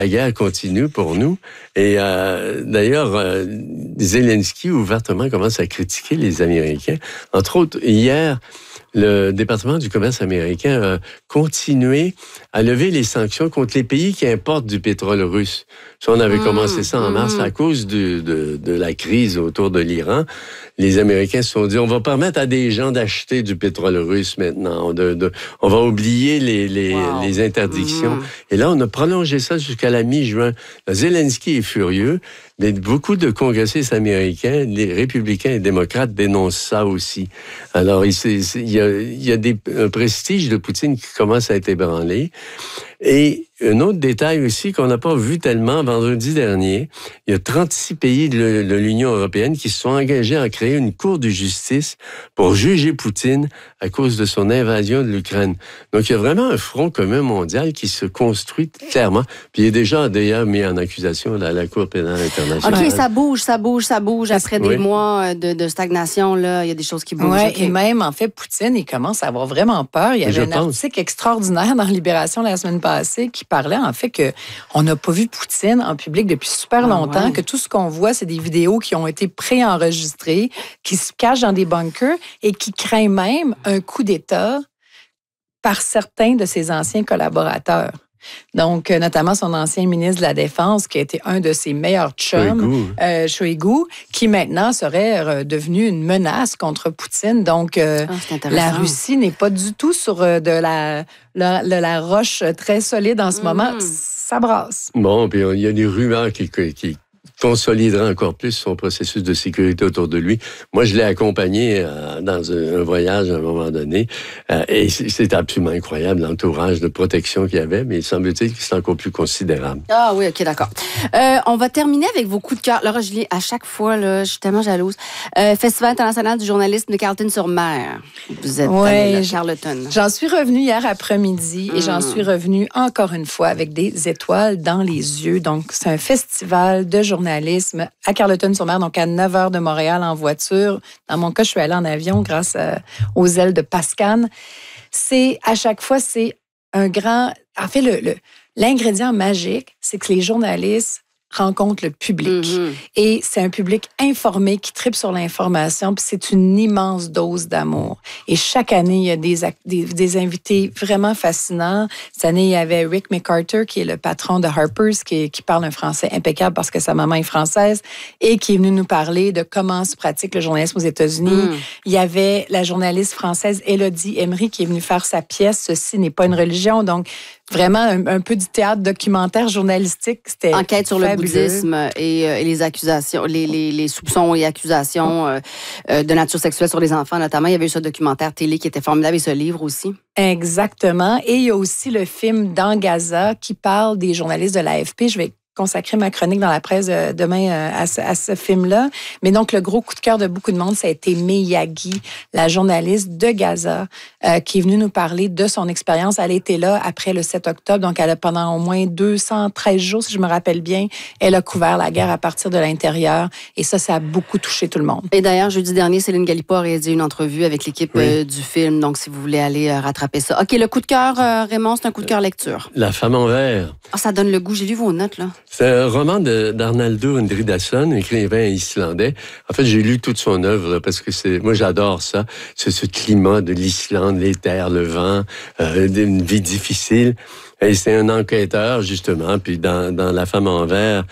La guerre continue pour nous. Et d'ailleurs, Zelensky ouvertement commence à critiquer les Américains. Entre autres, hier, le département du commerce américain a continué à lever les sanctions contre les pays qui importent du pétrole russe. Ça, on avait commencé ça en mars à cause de la crise autour de l'Iran. Les Américains se sont dit, on va permettre à des gens d'acheter du pétrole russe maintenant. On va oublier les interdictions. Et là, on a prolongé ça jusqu'à la mi-juin. Zelensky est furieux, mais beaucoup de congressistes américains, les républicains et démocrates, dénoncent ça aussi. Alors, il y a un prestige de Poutine qui commence à être ébranlé. Et un autre détail aussi qu'on n'a pas vu tellement vendredi dernier, il y a 36 pays de l'Union européenne qui se sont engagés à créer une cour de justice pour juger Poutine à cause de son invasion de l'Ukraine. Donc, il y a vraiment un front commun mondial qui se construit clairement. Puis, il est déjà d'ailleurs mis en accusation à la Cour pénale internationale. OK, ça bouge. Après des mois de stagnation, là, il y a des choses qui bougent. Oui, okay. Et même, en fait, Poutine, il commence à avoir vraiment peur. Il y avait un article extraordinaire dans Libération la semaine passée qui parlait, en fait, qu'on n'a pas vu Poutine en public depuis super longtemps, que tout ce qu'on voit, c'est des vidéos qui ont été préenregistrées, qui se cachent dans des bunkers et qui craint même un coup d'État par certains de ses anciens collaborateurs. Donc, notamment son ancien ministre de la Défense, qui a été un de ses meilleurs chums, Shoigu, qui maintenant serait devenu une menace contre Poutine. Donc, la Russie n'est pas du tout sur de la roche très solide en ce moment. Ça brasse. Bon, puis il y a des rumeurs qui consolidera encore plus son processus de sécurité autour de lui. Moi, je l'ai accompagné dans un voyage à un moment donné, et c'est absolument incroyable l'entourage de protection qu'il y avait, mais il semble-t-il que c'est encore plus considérable. Ah oui, OK, d'accord. On va terminer avec vos coups de cœur. Laura Julie, à chaque fois, là, je suis tellement jalouse. Festival international du journalisme de Carleton-sur-Mer. Vous êtes allé à Carleton. J'en suis revenue hier après-midi et j'en suis revenue encore une fois avec des étoiles dans les yeux. Donc, c'est un festival de journalisme à Carleton-sur-Mer, donc à 9 heures de Montréal en voiture. Dans mon cas, je suis allée en avion grâce aux ailes de Pascan. À chaque fois, c'est un grand... En fait, l'ingrédient magique, c'est que les journalistes rencontrent le public. Et c'est un public informé qui tripe sur l'information, puis c'est une immense dose d'amour. Et chaque année, il y a des invités vraiment fascinants. Cette année, il y avait Rick McCarter, qui est le patron de Harper's, qui parle un français impeccable parce que sa maman est française, et qui est venu nous parler de comment se pratique le journalisme aux États-Unis. Il y avait la journaliste française Élodie Emery, qui est venue faire sa pièce « Ceci n'est pas une religion ». Donc, vraiment un peu du théâtre documentaire journalistique. C'était enquête sur fabuleux. Le bouddhisme et les accusations, les soupçons et accusations de nature sexuelle sur les enfants, notamment. Il y avait eu ce documentaire télé qui était formidable et ce livre aussi. Exactement. Et il y a aussi le film Dans Gaza qui parle des journalistes de l'AFP. Je vais consacrer ma chronique dans la presse demain à ce film-là. Mais donc, le gros coup de cœur de beaucoup de monde, ça a été Miyagi, la journaliste de Gaza, qui est venue nous parler de son expérience. Elle était là après le 7 octobre, donc elle a pendant au moins 213 jours, si je me rappelle bien, elle a couvert la guerre à partir de l'intérieur. Et ça a beaucoup touché tout le monde. Et d'ailleurs, jeudi dernier, Céline Galipo a réalisé une entrevue avec l'équipe du film. Donc, si vous voulez aller rattraper ça. OK, le coup de cœur, Raymond, c'est un coup de cœur lecture. La femme en vert. Ah, ça donne le goût. J'ai lu vos notes, là. C'est un roman d'Arnaldur Indridason, écrivain islandais. En fait, j'ai lu toute son œuvre parce que moi, j'adore ça. C'est ce climat de l'Islande, les terres, le vent, une vie difficile. Et c'est un enquêteur, justement. Puis dans La femme en vert,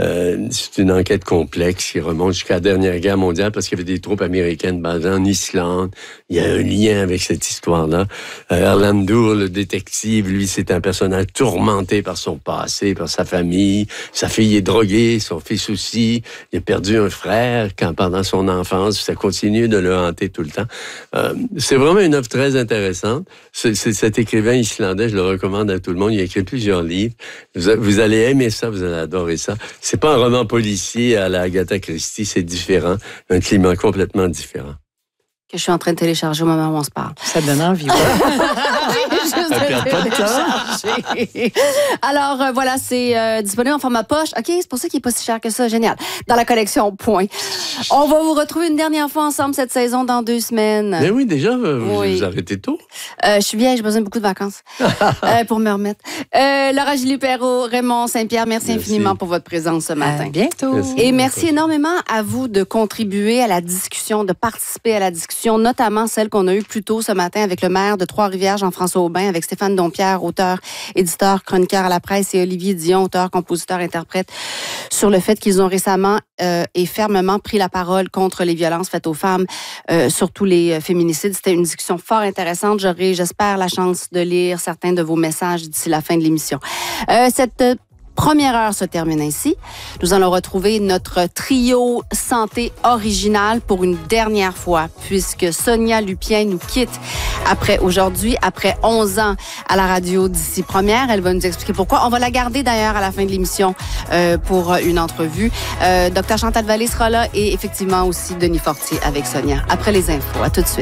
c'est une enquête complexe qui remonte jusqu'à la Dernière Guerre mondiale parce qu'il y avait des troupes américaines basées en Islande. Il y a un lien avec cette histoire-là. Erlendur, le détective, lui, c'est un personnage tourmenté par son passé, par sa famille. Sa fille est droguée, son fils aussi. Il a perdu un frère pendant son enfance. Ça continue de le hanter tout le temps. C'est vraiment une œuvre très intéressante. Cet écrivain islandais, je le recommande à tout le monde. Il a écrit plusieurs livres. Vous allez aimer ça, vous allez adorer ça. C'est pas un roman policier à la Agatha Christie, c'est différent. Un climat complètement différent. Que je suis en train de télécharger au moment où on se parle. Ça donne envie. juste de télécharger. Alors, voilà, c'est disponible en format poche. OK, c'est pour ça qu'il n'est pas si cher que ça. Génial. Dans la collection Point. On va vous retrouver une dernière fois ensemble cette saison dans 2 semaines. Mais oui, déjà, vous arrêtez tôt. Je suis vieille, j'ai besoin de beaucoup de vacances pour me remettre. Laura Julie-Perrault, Raymond Saint-Pierre, merci infiniment pour votre présence ce matin. À bientôt. Et merci énormément à vous de contribuer à la discussion, de participer à la discussion, notamment celle qu'on a eue plus tôt ce matin avec le maire de Trois-Rivières, Jean-François Aubin, avec Stéphane Dompierre, auteur, éditeur, chroniqueur à la presse, et Olivier Dion, auteur, compositeur, interprète, sur le fait qu'ils ont récemment et fermement pris la parole contre les violences faites aux femmes, surtout les féminicides. C'était une discussion fort intéressante. J'aurai, j'espère, la chance de lire certains de vos messages d'ici la fin de l'émission. Cette première heure se termine ainsi. Nous allons retrouver notre trio santé original pour une dernière fois, puisque Sonia Lupien nous quitte après 11 ans à la radio d'ici première. Elle va nous expliquer pourquoi. On va la garder d'ailleurs à la fin de l'émission pour une entrevue. Dr Chantal Vallée sera là et effectivement aussi Denis Fortier avec Sonia. Après les infos, à tout de suite.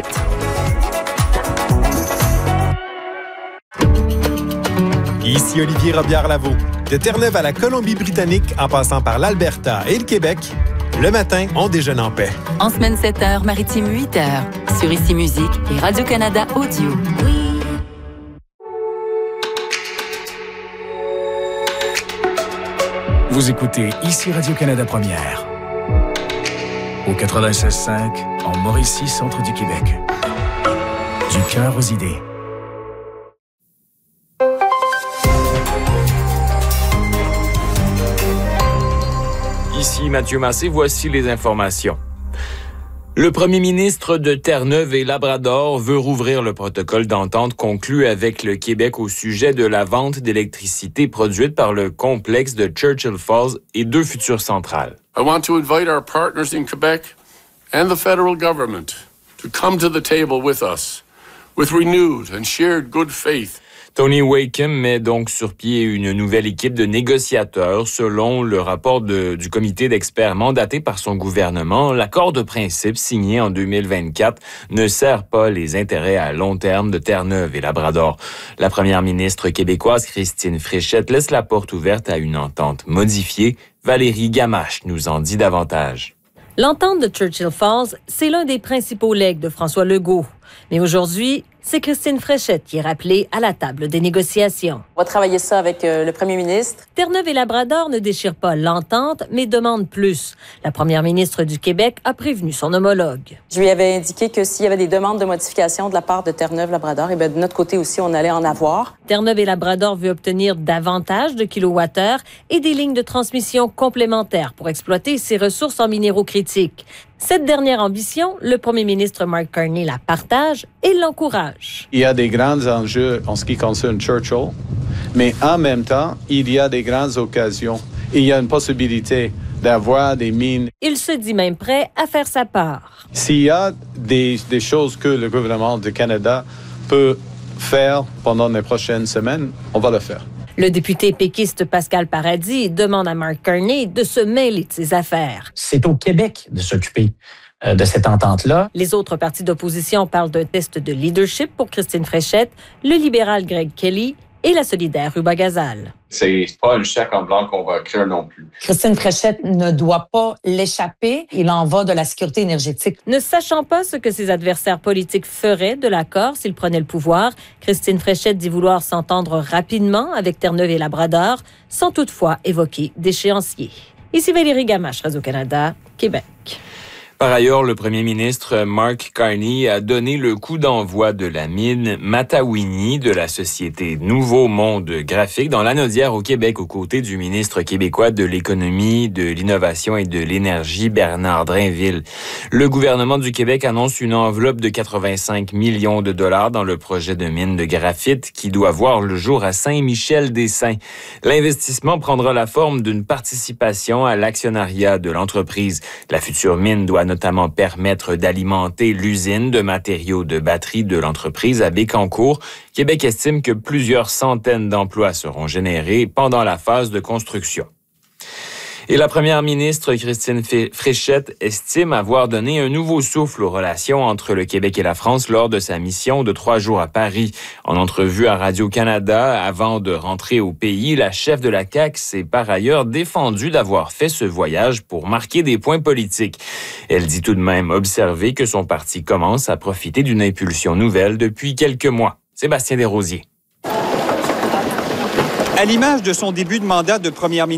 Ici Olivier Robillard-Lavaux. De Terre-Neuve à la Colombie-Britannique, en passant par l'Alberta et le Québec, le matin, on déjeune en paix. En semaine 7h, maritime 8h, sur Ici Musique et Radio-Canada Audio. Vous écoutez Ici Radio-Canada Première. Au 96.5, en Mauricie, centre du Québec. Du cœur aux idées. Ici Mathieu Massé, voici les informations. Le premier ministre de Terre-Neuve et Labrador veut rouvrir le protocole d'entente conclu avec le Québec au sujet de la vente d'électricité produite par le complexe de Churchill Falls et 2 futures centrales. I want to invite our partners in Quebec and the federal government to come to the table with us with renewed and shared good faith. Tony Wakeham met donc sur pied une nouvelle équipe de négociateurs. Selon le rapport du comité d'experts mandaté par son gouvernement, l'accord de principe signé en 2024 ne sert pas les intérêts à long terme de Terre-Neuve et Labrador. La première ministre québécoise, Christine Fréchette, laisse la porte ouverte à une entente modifiée. Valérie Gamache nous en dit davantage. L'entente de Churchill Falls, c'est l'un des principaux legs de François Legault. Mais aujourd'hui, c'est Christine Fréchette qui est rappelée à la table des négociations. On va travailler ça avec le premier ministre. Terre-Neuve et Labrador ne déchirent pas l'entente, mais demandent plus. La première ministre du Québec a prévenu son homologue. Je lui avais indiqué que s'il y avait des demandes de modification de la part de Terre-Neuve-Labrador, et bien de notre côté aussi, on allait en avoir. Terre-Neuve et Labrador veut obtenir davantage de kilowattheures et des lignes de transmission complémentaires pour exploiter ses ressources en minéraux critiques. Cette dernière ambition, le premier ministre Mark Carney la partage et l'encourage. Il y a des grands enjeux en ce qui concerne Churchill, mais en même temps, il y a des grandes occasions. Il y a une possibilité d'avoir des mines. Il se dit même prêt à faire sa part. S'il y a des choses que le gouvernement du Canada peut faire pendant les prochaines semaines, on va le faire. Le député péquiste Pascal Paradis demande à Mark Carney de se mêler de ses affaires. C'est au Québec de s'occuper de cette entente-là. Les autres partis d'opposition parlent d'un test de leadership pour Christine Fréchette, le libéral Greg Kelly et la solidaire Ruba Gazal. C'est pas un chèque en blanc qu'on va écrire non plus. Christine Fréchette ne doit pas l'échapper. Il en va de la sécurité énergétique. Ne sachant pas ce que ses adversaires politiques feraient de l'accord s'ils prenaient le pouvoir, Christine Fréchette dit vouloir s'entendre rapidement avec Terre-Neuve et Labrador, sans toutefois évoquer d'échéancier. Ici Valérie Gamache, Radio-Canada, Québec. Par ailleurs, le premier ministre Mark Carney a donné le coup d'envoi de la mine Matawini de la société Nouveau Monde Graphique dans l'Anaudière au Québec aux côtés du ministre québécois de l'Économie, de l'Innovation et de l'Énergie, Bernard Drainville. Le gouvernement du Québec annonce une enveloppe de 85 millions de dollars dans le projet de mine de graphite qui doit voir le jour à Saint-Michel-des-Saints. L'investissement prendra la forme d'une participation à l'actionnariat de l'entreprise. La future mine doit notamment permettre d'alimenter l'usine de matériaux de batterie de l'entreprise à Bécancour. Québec estime que plusieurs centaines d'emplois seront générés pendant la phase de construction. Et la première ministre Christine Fréchette estime avoir donné un nouveau souffle aux relations entre le Québec et la France lors de sa mission de 3 jours à Paris. En entrevue à Radio-Canada, avant de rentrer au pays, la chef de la CAQ s'est par ailleurs défendue d'avoir fait ce voyage pour marquer des points politiques. Elle dit tout de même observer que son parti commence à profiter d'une impulsion nouvelle depuis quelques mois. Sébastien Desrosiers. À l'image de son début de mandat de première ministre,